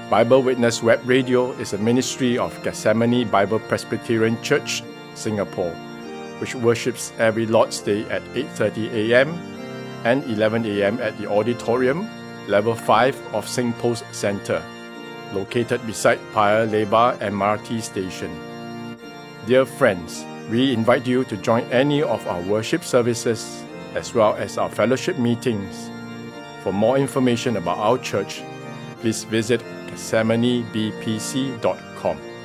Bible Witness Web Radio is a ministry of Gethsemane Bible Presbyterian Church, Singapore, which worships every Lord's Day at 8:30 a.m. and 11 a.m. at the auditorium, level 5 of Singpost Centre, located beside Paya Lebar MRT station. Dear friends, we invite you to join any of our worship services as well as our fellowship meetings. For more information about our church, please visit GethsemaneBPC.com.